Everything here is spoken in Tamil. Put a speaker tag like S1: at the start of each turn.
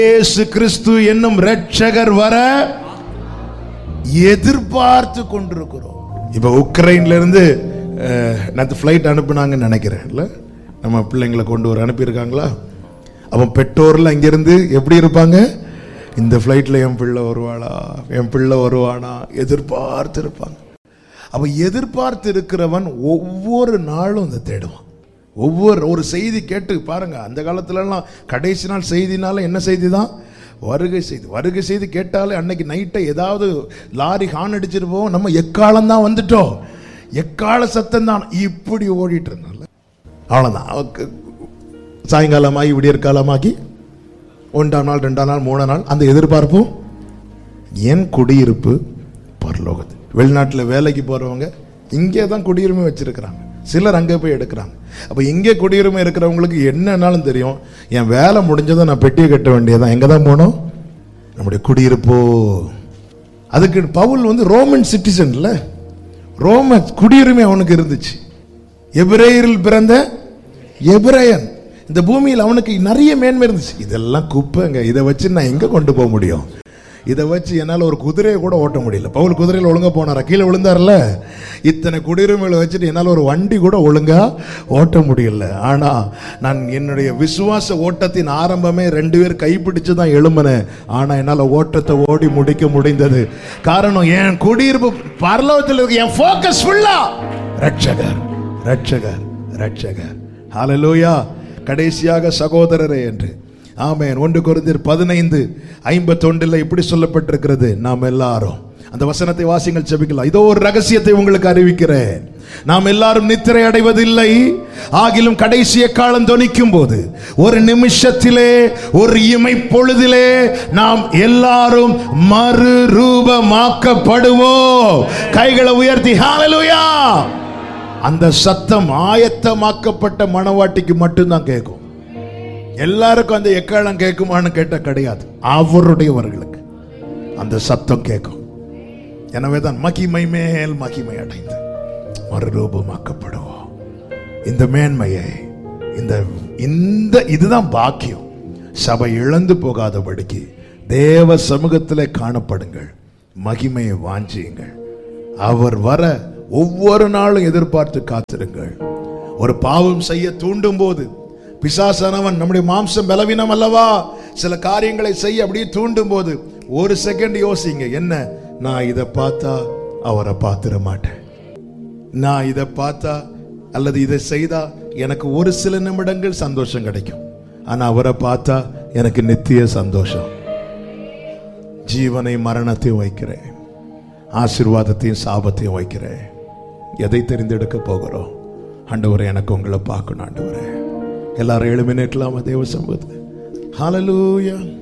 S1: இயேசு கிறிஸ்து என்னும் இரட்சகர் வர எதிர்பார்த்து கொண்டிருக்கிறோம். இப்ப உக்ரைன்ல இருந்து நேற்று ஃபிளைட் அனுப்புனாங்கன்னு நினைக்கிறேன். இல்ல நம்ம பிள்ளைங்களை கொண்டு வர அனுப்பியிருக்காங்களா? அவன் பெற்றோர்ல அங்கிருந்து எப்படி இருப்பாங்க? இந்த ஃபிளைட்ல என் பிள்ளை வருவாளா, என் பிள்ளை வருவானா எதிர்பார்த்து இருப்பாங்க. அப்ப எதிர்பார்த்து இருக்கிறவன் ஒவ்வொரு நாளும் அதை தேடுவான். ஒரு செய்தி கேட்டு பாருங்க. அந்த காலத்துலலாம் கடைசி நாள் செய்தினால என்ன செய்தி தான்? வருகை செய்தி. வருகை செய்தி கேட்டாலே அன்னைக்கு நைட்டை ஏதாவது லாரி ஹார்ன் அடிச்சிட்டு போவோம். நம்ம எக்காலம் தான் வந்துட்டோம், எக்கால சத்தம் தான் இப்படி ஓடிட்டு இருந்தால. அவ்வளோதான். சாயங்காலமாகி விடியற்காலமாகி 1ஆம் நாள் 2ஆம் நாள் 3ஆம் நாள் அந்த எதிர்பார்ப்பும். என் குடியிருப்பு பரலோகத்தில். வெளிநாட்டில் வேலைக்கு போறவங்க இங்கே தான் குடியுரிமை வச்சிருக்கிறாங்க, சிலர் அங்கே போய் எடுக்கிறாங்க. அப்போ இங்கே குடியுரிமை இருக்கிறவங்களுக்கு என்னன்னாலும் தெரியும், என் வேலை முடிஞ்சதை நான் பெட்டியை கட்ட வேண்டியதான். எங்கே தான் போகணும்? நம்முடைய குடியிருப்போ. அதுக்கு பவுல் ரோமன் சிட்டிசன் இல்லை, ரோம குடியுரிமை அவனுக்கு இருந்துச்சு. எபிரேயரில் பிறந்த எபிரேயன். இந்த பூமியில் அவனுக்கு நிறைய மேன்மை இருந்துச்சு. இதெல்லாம் குப்பைங்க, இதை வச்சு நான் எங்கே கொண்டு போக முடியும்? இதை வச்சு என்னால் ஒரு குதிரையை கூட ஓட்ட முடியல. பவுல் குதிரையில் ஒழுங்கா போனாரா? கீழே விழுந்தார்ல. இத்தனை குடியுரிமைகளை வச்சுட்டு என்னால் ஒரு வண்டி கூட ஒழுங்கா ஓட்ட முடியல. ஆனா நான் என்னுடைய விசுவாச ஓட்டத்தின் ஆரம்பமே 2 பேர் கைப்பிடிச்சு தான் எழும்பினேன். ஆனா என்னால் ஓட்டத்தை ஓடி முடிக்க முடிந்தது. காரணம் என் குடியிருப்பு பரலோகத்தில் இருக்கு. என் போக்கஸ் ஃபுல்லா ரட்சகர், ரட்சகர், ரட்சகர். ஹல்லேலூயா. கடைசியாக சகோதரரே என்று ஆமென். 1 கொரிந்தியர் 15:51 இப்படி சொல்லப்பட்டிருக்கிறது. நாம் எல்லாரும் அந்த வசனத்தை வாசிங்கள், ஜெபிக்கலாம். இதோ ஒரு ரகசியத்தை உங்களுக்கு அறிவிக்கிறேன். நாம் எல்லாரும் நித்திரை அடைவதில்லை, ஆகிலும் கடைசி எக்காலம் தொனிக்கும் போது ஒரு நிமிஷத்திலே, ஒரு இமை பொழுதிலே நாம் எல்லாரும் மறுரூபமாக்கப்படுவோம். கைகளை உயர்த்தி ஹல்லேலூயா. அந்த சத்தம் ஆயத்தமாக்கப்பட்ட மணவாட்டிக்கு மட்டும்தான் கேட்கும். எல்லாருக்கும் அந்த எக்காலம் கேட்குமான்னு கேட்ட கிடையாது. அவருடையவர்களுக்கு அந்த சத்தம் கேட்கும். எனவேதான் மகிமை மேல் மகிமை அடைந்து மறுரூபமாக்கப்படுவோம். இந்த மேன்மையை, இதுதான் பாக்கியம். சபை இழந்து போகாதபடிக்கு தேவ சமூகத்திலே காணப்படுங்கள், மகிமையை வாஞ்சியுங்கள். அவர் வர ஒவ்வொரு நாளும் எதிர்பார்த்து காத்திருங்கள். ஒரு பாவம் செய்ய தூண்டும் போது பிசாசானவன், நம்முடைய மாம்சம் பலவீனம் அல்லவா, சில காரியங்களை செய்ய அப்படியே தூண்டும் போது ஒரு செகண்ட் யோசிங்க, என்ன நான் இதை பார்த்தா அவரை பார்த்துட மாட்டேன், நான் இதை பார்த்தா அல்லது இதை செய்தா எனக்கு ஒரு சில நிமிடங்கள் சந்தோஷம் கிடைக்கும், ஆனா அவரை பார்த்தா எனக்கு நித்திய சந்தோஷம். ஜீவனை மரணத்தையும் வைக்கிறேன், ஆசீர்வாதத்தையும் சாபத்தையும் வைக்கிறேன். எதை தெரிந்தெடுக்க போகிறோம்? ஆண்டவரே, எனக்கு உங்களை பார்க்கணும். ஆண்டவரே, எல்லாரும் எழுப்பி நிற்கலாமா தேவ சமூகத்தில்? ஹல்லேலூயா.